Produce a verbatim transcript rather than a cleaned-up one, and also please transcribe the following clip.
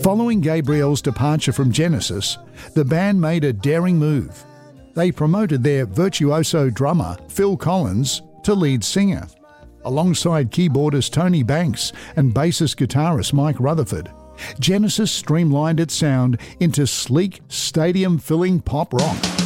Following Gabriel's departure from Genesis, the band made a daring move. They promoted their virtuoso drummer, Phil Collins, to lead singer, alongside keyboardist Tony Banks and bassist guitarist Mike Rutherford. Genesis streamlined its sound into sleek, stadium-filling pop rock.